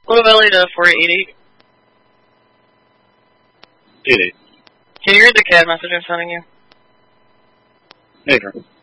Blue Valley to 4888. 88. Can you read the CAD message I'm sending you? Major.